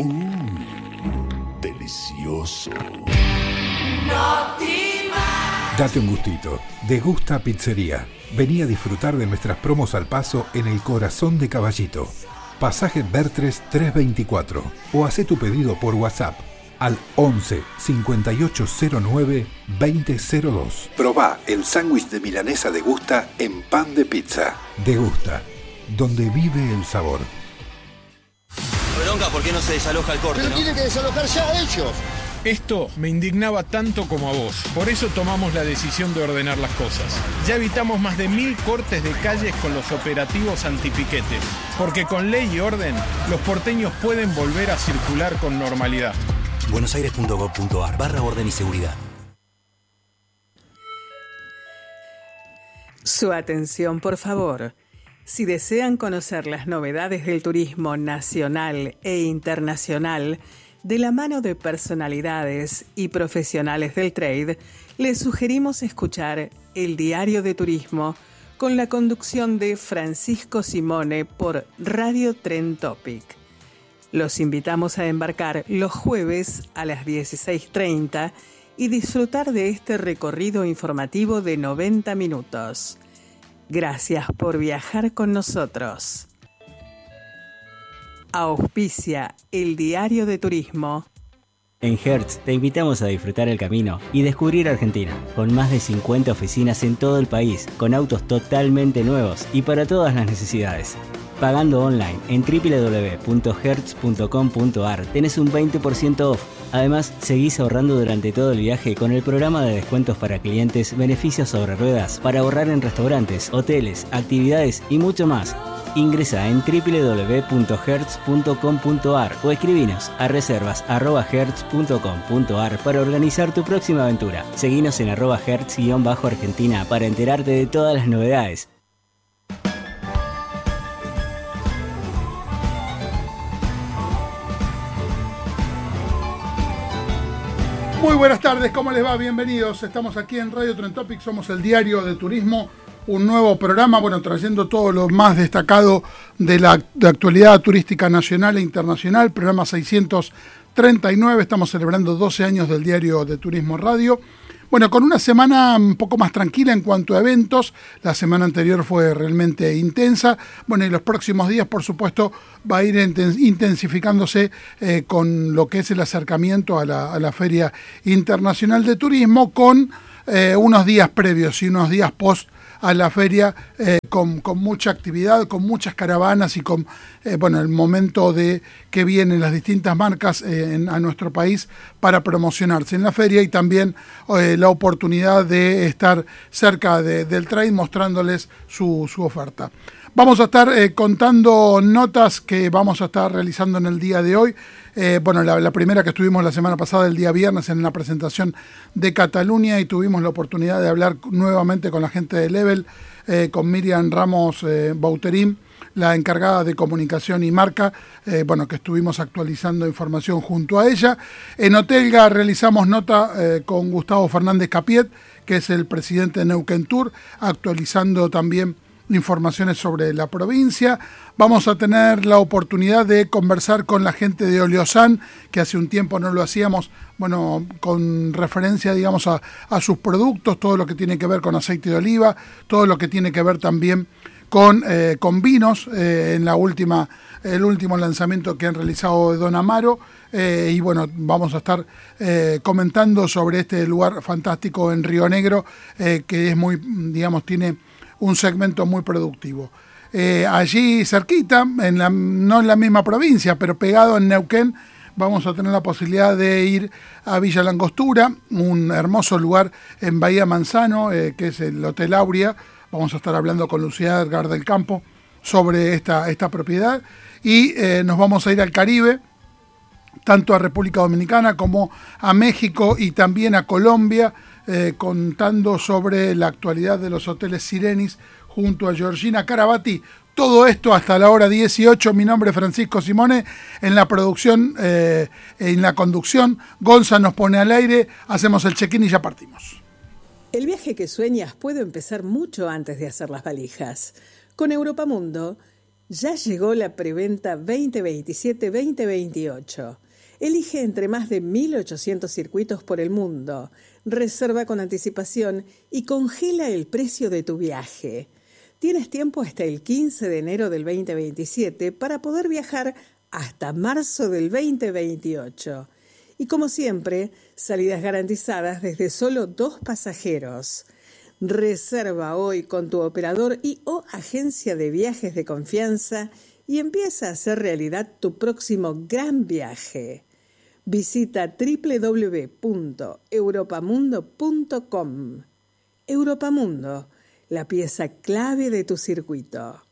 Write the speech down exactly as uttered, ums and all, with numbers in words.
Uh, delicioso. Date un gustito. Degusta Pizzería. Vení a disfrutar de nuestras promos al paso en el corazón de Caballito. Pasaje Bertres trescientos veinticuatro. O hacé tu pedido por WhatsApp al once cincuenta y ocho cero nueve veinte cero dos. Probá el sándwich de milanesa Degusta en pan de pizza. Degusta, donde vive el sabor. Bronca, ¿por qué no se desaloja el corte? Pero ¿no? tiene que desalojar ya ellos. Esto me indignaba tanto como a vos. Por eso tomamos la decisión de ordenar las cosas. Ya evitamos más de mil cortes de calles con los operativos antipiquete. Porque con ley y orden, los porteños pueden volver a circular con normalidad. buenosaires punto gov punto ar barra orden y seguridad. Su atención, por favor. Si desean conocer las novedades del turismo nacional e internacional, de la mano de personalidades y profesionales del trade, les sugerimos escuchar El Diario de Turismo con la conducción de Francisco Simone por Radio Tren Topic. Los invitamos a embarcar los jueves a las dieciséis treinta y disfrutar de este recorrido informativo de noventa minutos. Gracias por viajar con nosotros. Auspicia El Diario de Turismo. En Hertz te invitamos a disfrutar el camino y descubrir Argentina, con más de cincuenta oficinas en todo el país, con autos totalmente nuevos y para todas las necesidades. Pagando online en doble u doble u doble u punto hertz punto com punto ar tenés un veinte por ciento off. Además, seguís ahorrando durante todo el viaje con el programa de descuentos para clientes, beneficios sobre ruedas, para ahorrar en restaurantes, hoteles, actividades y mucho más. Ingresa en doble u doble u doble u punto hertz punto com punto ar o escribinos a reservas arroba hertz punto com punto ar para organizar tu próxima aventura. Seguinos en arroba hertz-argentina para enterarte de todas las novedades. Muy buenas tardes, ¿cómo les va? Bienvenidos. Estamos aquí en Radio Tren Topic, somos el Diario de Turismo, un nuevo programa, bueno, trayendo todo lo más destacado de la de actualidad turística nacional e internacional, programa seiscientos treinta y nueve, estamos celebrando doce años del Diario de Turismo Radio. Bueno, con una semana un poco más tranquila en cuanto a eventos, la semana anterior fue realmente intensa, bueno, y los próximos días, por supuesto, va a ir intensificándose eh, con lo que es el acercamiento a la, a la Feria Internacional de Turismo, con eh, unos días previos y unos días post a la feria eh, con, con mucha actividad, con muchas caravanas y con eh, bueno, el momento de que vienen las distintas marcas eh, en, a nuestro país para promocionarse en la feria y también eh, la oportunidad de estar cerca de, del trade mostrándoles su, su oferta. Vamos a estar eh, contando notas que vamos a estar realizando en el día de hoy. Eh, bueno, la, la primera que estuvimos la semana pasada, el día viernes, en la presentación de Cataluña y tuvimos la oportunidad de hablar nuevamente con la gente de Level, eh, con Miriam Ramos eh, Bauterín, la encargada de comunicación y marca, eh, bueno, que estuvimos actualizando información junto a ella. En Hotelga realizamos nota eh, con Gustavo Fernández Capiet, que es el presidente de Neuquén Tour, actualizando también informaciones sobre la provincia. Vamos a tener la oportunidad de conversar con la gente de Oleosan, que hace un tiempo no lo hacíamos, bueno, con referencia, digamos, a, a sus productos, todo lo que tiene que ver con aceite de oliva, todo lo que tiene que ver también con, eh, con vinos, eh, en la última, el último lanzamiento que han realizado de Don Amaro, eh, y bueno, vamos a estar eh, comentando sobre este lugar fantástico en Río Negro, eh, que es muy, digamos, tiene un segmento muy productivo. Eh, allí cerquita, en la, no en la misma provincia, pero pegado en Neuquén, vamos a tener la posibilidad de ir a Villa Langostura, un hermoso lugar en Bahía Manzano, eh, que es el Hotel Aurea. Vamos a estar hablando con Lucía Edgar del Campo sobre esta, esta propiedad. Y eh, nos vamos a ir al Caribe, tanto a República Dominicana como a México y también a Colombia, Eh, contando sobre la actualidad de los hoteles Sirenis junto a Georgina Carabati. Todo esto hasta la hora dieciocho. Mi nombre es Francisco Simone. En la producción, eh, en la conducción, Gonza nos pone al aire, hacemos el check-in y ya partimos. El viaje que sueñas puede empezar mucho antes de hacer las valijas. Con Europa Mundo Ya llegó la preventa veinte veintisiete veinte veintiocho. Elige entre más de mil ochocientos circuitos por el mundo. Reserva con anticipación y congela el precio de tu viaje. Tienes tiempo hasta el quince de enero del veinte veintisiete para poder viajar hasta marzo del veinte veintiocho. Y como siempre, salidas garantizadas desde solo dos pasajeros. Reserva hoy con tu operador y o agencia de viajes de confianza y empieza a hacer realidad tu próximo gran viaje. Visita doble u doble u doble u punto europamundo punto com. Europamundo, la pieza clave de tu circuito.